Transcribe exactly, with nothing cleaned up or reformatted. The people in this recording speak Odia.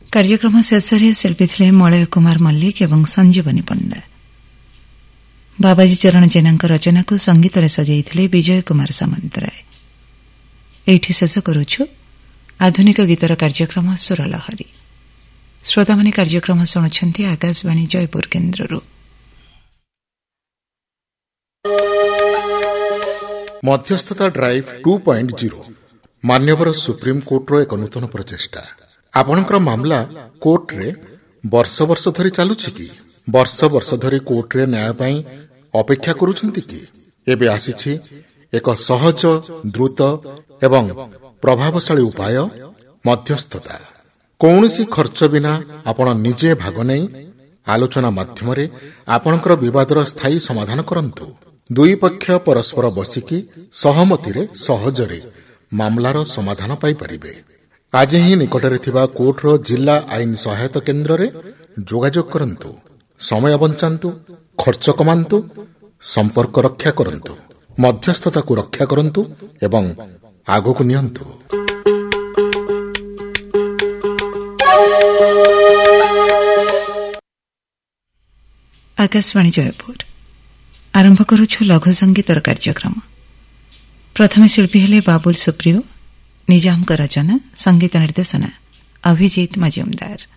କାର୍ଯ୍ୟକ୍ରମ ଶେଷରେ ଶିଳ୍ପୀ ଥିଲେ ମଳୟ କୁମାର ମଲ୍ଲିକ ଏବଂ ସଞ୍ଜୀବନୀ ପଣ୍ଡା। ବାବାଜୀ ଚରଣ ଜେନାଙ୍କ ରଚନାକୁ ସଙ୍ଗୀତରେ ସଜାଇଥିଲେ ବିଜୟ କୁମାର ସାମନ୍ତରାୟ। ଏଇଠି ଶେଷ କରୁଛୁ ଆଧୁନିକ ଗୀତର କାର୍ଯ୍ୟକ୍ରମ ସୁରଲହରୀ। ଶ୍ରୋତାମାନେ କାର୍ଯ୍ୟକ୍ରମ ଶୁଣୁଛନ୍ତି ଆକାଶବାଣୀ ଜୟପୁର କେନ୍ଦ୍ରରୁ। ମଧ୍ୟସ୍ଥତା ଡ୍ରାଇଭ୍ ଟୁ ପଏଣ୍ଟ ଜିରୋ ମାନ୍ୟବର ସୁପ୍ରିମକୋର୍ଟର ଏକ ନୂତନ ପ୍ରଚେଷ୍ଟା। ଆପଣଙ୍କର ମାମଲା କୋର୍ଟରେ ବର୍ଷ ବର୍ଷ ଧରି ଚାଲୁଛି କି? ବର୍ଷ ବର୍ଷ ଧରି କୋର୍ଟରେ ନ୍ୟାୟ ପାଇଁ ଅପେକ୍ଷା କରୁଛନ୍ତି କି? ଏବେ ଆସିଛି ଏକ ସହଜ, ଦ୍ରୁତ ଏବଂ ପ୍ରଭାବଶାଳୀ ଉପାୟ, ମଧ୍ୟସ୍ଥତା। କୌଣସି ଖର୍ଚ୍ଚ ବିନା ଆପଣ ନିଜେ ଭାଗ ନେଇ ଆଲୋଚନା ମାଧ୍ୟମରେ ଆପଣଙ୍କର ବିବାଦର ସ୍ଥାୟୀ ସମାଧାନ କରନ୍ତୁ। ଦୁଇ ପକ୍ଷ ପରସ୍ପର ବସିକି ସହମତିରେ ସହଜରେ ମାମଲାର ସମାଧାନ ପାଇପାରିବେ। ଆଜି ହିଁ ନିକଟରେ ଥିବା କୋର୍ଟର ଜିଲ୍ଲା ଆଇନ ସହାୟତା କେନ୍ଦ୍ରରେ ଯୋଗାଯୋଗ କରନ୍ତୁ। ସମୟ ବଞ୍ଚାନ୍ତୁ, ଖର୍ଚ୍ଚ କମାନ୍ତୁ, ସମ୍ପର୍କ ରକ୍ଷା କରନ୍ତୁ, ମଧ୍ୟସ୍ଥତାକୁ ରକ୍ଷା କରନ୍ତୁ ଏବଂ ଆଗକୁ ନିଅନ୍ତୁ। ଆକାଶବାଣୀ ଜୟପୁର। ଆରମ୍ଭ କରୁଛୁ ଲଘୁ ସଙ୍ଗୀତର କାର୍ଯ୍ୟକ୍ରମ। ପ୍ରଥମେ ଶିଳ୍ପୀ ହେଲେ ବାବୁଲ ସୁପ୍ରିୟ, ନିଜାମଙ୍କ ରଚନା, ସଙ୍ଗୀତ ନିର୍ଦ୍ଦେଶନା ଅଭିଜିତ ମଜୁମଦାର।